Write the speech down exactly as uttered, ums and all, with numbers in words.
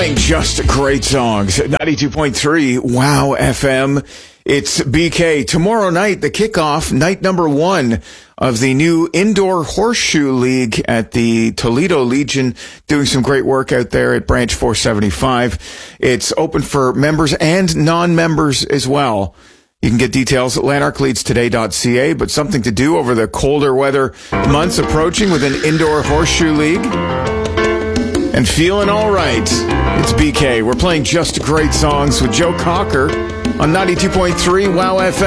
playing just great songs. ninety-two point three Wow F M. It's B K. Tomorrow night, the kickoff, night number one of the new Indoor Horseshoe League at the Toledo Legion, doing some great work out there at Branch four seventy-five. It's open for members and non-members as well. You can get details at lanark leads today dot c a, but something to do over the colder weather months approaching with an Indoor Horseshoe League. And feeling all right. It's B K. We're playing just great songs with Joe Cocker on ninety-two point three Wow F M.